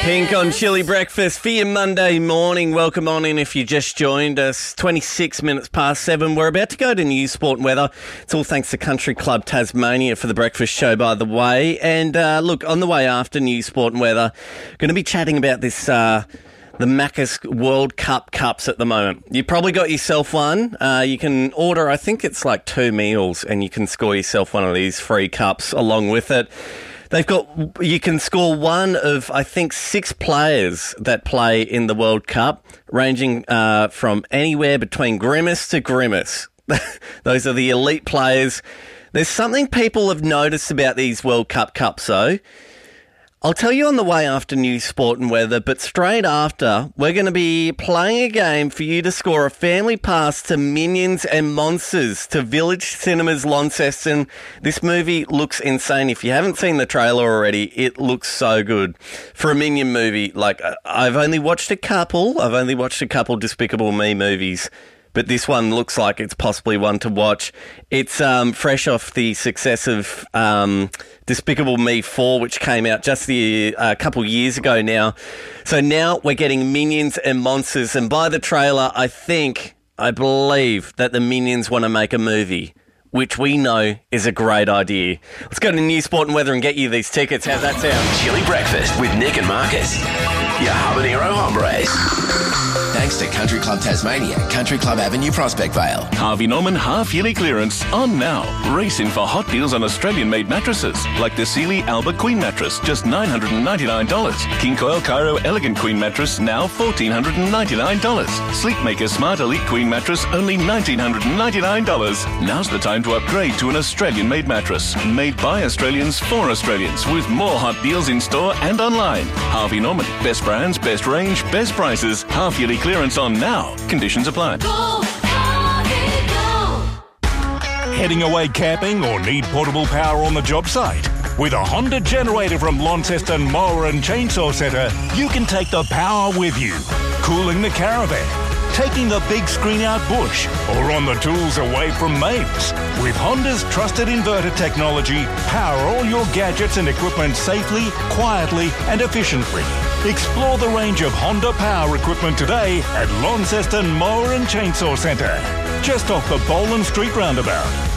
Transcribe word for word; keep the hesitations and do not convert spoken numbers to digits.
Pink on Chilly Breakfast for your Monday morning. Welcome on in if you just joined us. twenty-six minutes past seven. We're about to go to news, sport and weather. It's all thanks to Country Club Tasmania for the breakfast show, by the way. And uh, look, on the way after news, sport and weather, going to be chatting about this... Uh, the Macca's World Cup cups at the moment. You probably got yourself one. Uh, you can order, I think it's like two meals, and you can score yourself one of these free cups along with it. They've got, you can score one of, I think, six players that play in the World Cup, ranging uh, from anywhere between grimace to grimace. Those are the elite players. There's something people have noticed about these World Cup cups, though. I'll tell you on the way after news, sport and weather, but straight after, we're going to be playing a game for you to score a family pass to Minions and Monsters to Village Cinemas Launceston. This movie looks insane. If you haven't seen the trailer already, it looks so good. For a Minion movie, like, I've only watched a couple. I've only watched a couple Despicable Me movies, but this one looks like it's possibly one to watch. It's um, fresh off the success of um, Despicable Me four, which came out just a uh, couple years ago now. So now we're getting Minions and Monsters. And by the trailer, I think, I believe that the Minions want to make a movie, which we know is a great idea. Let's go to News, Sport and Weather and get you these tickets. How's that sound? Chilly Breakfast with Nick and Marcus. Your habanero hombres. Thanks to Country Club Tasmania, Country Club Avenue, Prospect Vale. Harvey Norman half-yearly clearance on now. Race in for hot deals on Australian-made mattresses, like the Sealy Alba Queen mattress, just nine hundred ninety-nine dollars. King Coil Cairo Elegant Queen mattress, now one thousand four hundred ninety-nine dollars. Sleepmaker Smart Elite Queen mattress, only one thousand nine hundred ninety-nine dollars. Now's the time to upgrade to an Australian-made mattress, made by Australians for Australians, with more hot deals in store and online. Harvey Norman, best brands, best range, best prices, half-yearly clearance on now. Conditions apply. Go, Harvey, go. Heading away camping or need portable power on the job site? With a Honda generator from Launceston Mower and Chainsaw Centre, you can take the power with you. Cooling the caravan, taking the big screen out bush, or on the tools away from mates. With Honda's trusted inverter technology, power all your gadgets and equipment safely, quietly and efficiently. Explore the range of Honda power equipment today at Launceston Mower and Chainsaw Centre, just off the Boland Street roundabout.